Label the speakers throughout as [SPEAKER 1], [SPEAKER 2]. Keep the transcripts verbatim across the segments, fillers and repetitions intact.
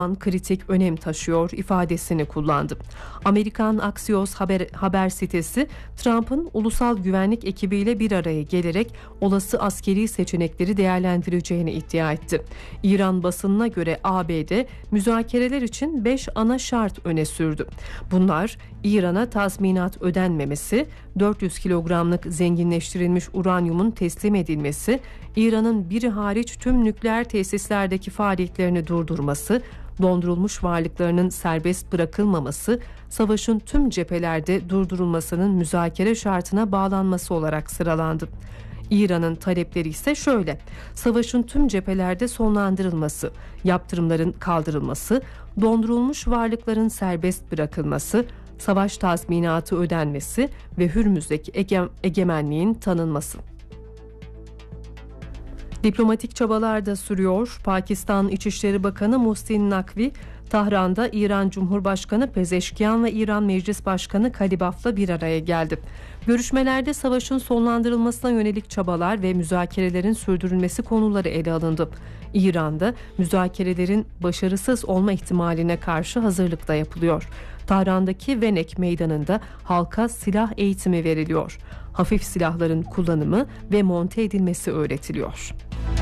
[SPEAKER 1] kritik önem taşıyor ifadesini kullandı. Amerikan Axios haber, haber sitesi Trump'ın ulusal güvenlik ekibiyle bir araya gelerek olası askeri seçenekleri değerlendireceğini iddia etti. İran basınına göre A B D müzakereler için beş ana şart öne sürdü. Bunlar İran'a tazminat ödenmemesi, dört yüz kilogramlık zenginleştirilmiş uranyumun teslim edilmesi, İran'ın biri hariç tüm nükleer tesislerdeki faaliyetlerini durdurması, dondurulmuş varlıklarının serbest bırakılmaması, savaşın tüm cephelerde durdurulmasının müzakere şartına bağlanması olarak sıralandı. İran'ın talepleri ise şöyle: savaşın tüm cephelerde sonlandırılması, yaptırımların kaldırılması, dondurulmuş varlıkların serbest bırakılması, savaş tazminatı ödenmesi ve Hürmüz'deki ege- egemenliğin tanınması. Diplomatik çabalar da sürüyor. Pakistan İçişleri Bakanı Muhsin Nakvi, Tahran'da İran Cumhurbaşkanı Pezeşkiyan ve İran Meclis Başkanı Kalibaf'la bir araya geldi. Görüşmelerde savaşın sonlandırılmasına yönelik çabalar ve müzakerelerin sürdürülmesi konuları ele alındı. İran'da müzakerelerin başarısız olma ihtimaline karşı hazırlık da yapılıyor. Tahran'daki Venek Meydanı'nda halka silah eğitimi veriliyor. Hafif silahların kullanımı ve monte edilmesi öğretiliyor.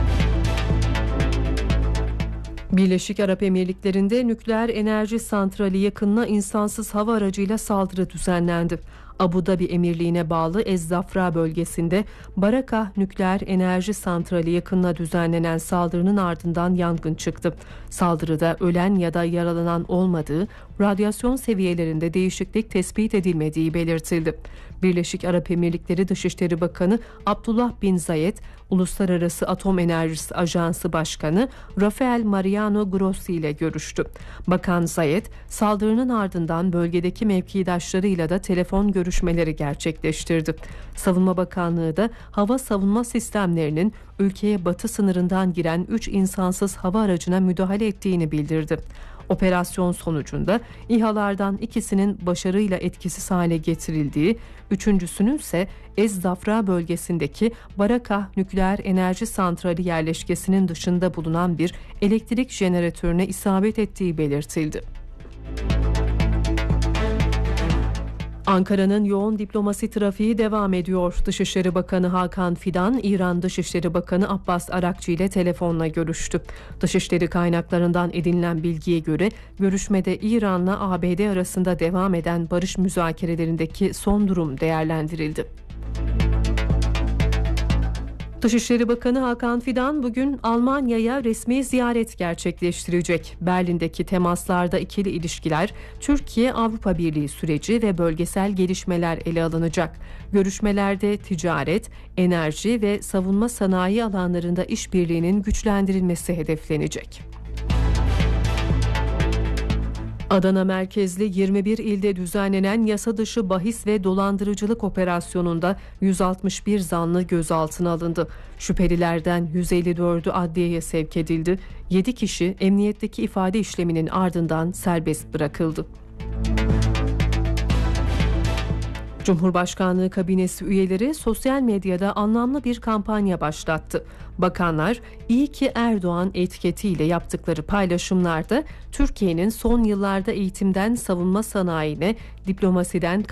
[SPEAKER 1] Birleşik Arap Emirlikleri'nde nükleer enerji santrali yakınına insansız hava aracıyla saldırı düzenlendi. Abu Dhabi Emirliği'ne bağlı Ez-Zafra bölgesinde Barakah nükleer enerji santrali yakınına düzenlenen saldırının ardından yangın çıktı. Saldırıda ölen ya da yaralanan olmadığı, radyasyon seviyelerinde değişiklik tespit edilmediği belirtildi. Birleşik Arap Emirlikleri Dışişleri Bakanı Abdullah bin Zayed, Uluslararası Atom Enerjisi Ajansı Başkanı Rafael Mariano Grossi ile görüştü. Bakan Zayed, saldırının ardından bölgedeki mevkidaşlarıyla da telefon görüşmeleri gerçekleştirdi. Savunma Bakanlığı da hava savunma sistemlerinin ülkeye batı sınırından giren üç insansız hava aracına müdahale ettiğini bildirdi. Operasyon sonucunda İHA'lardan ikisinin başarıyla etkisiz hale getirildiği, üçüncüsünün ise Ez-Zafra bölgesindeki Barakah nükleer enerji santrali yerleşkesinin dışında bulunan bir elektrik jeneratörüne isabet ettiği belirtildi. Ankara'nın yoğun diplomasi trafiği devam ediyor. Dışişleri Bakanı Hakan Fidan, İran Dışişleri Bakanı Abbas Arakçı ile telefonla görüştü. Dışişleri kaynaklarından edinilen bilgiye göre görüşmede İran'la A B D arasında devam eden barış müzakerelerindeki son durum değerlendirildi. Dışişleri Bakanı Hakan Fidan bugün Almanya'ya resmi ziyaret gerçekleştirecek. Berlin'deki temaslarda ikili ilişkiler, Türkiye-Avrupa Birliği süreci ve bölgesel gelişmeler ele alınacak. Görüşmelerde ticaret, enerji ve savunma sanayi alanlarında işbirliğinin güçlendirilmesi hedeflenecek. Adana merkezli yirmi bir ilde düzenlenen yasa dışı bahis ve dolandırıcılık operasyonunda yüz altmış bir zanlı gözaltına alındı. Şüphelilerden yüz elli dördü adliyeye sevk edildi. yedi kişi emniyetteki ifade işleminin ardından serbest bırakıldı. Cumhurbaşkanlığı kabinesi üyeleri sosyal medyada anlamlı bir kampanya başlattı. Bakanlar, iyi ki Erdoğan etiketiyle yaptıkları paylaşımlarda Türkiye'nin son yıllarda eğitimden savunma sanayine, diplomasiden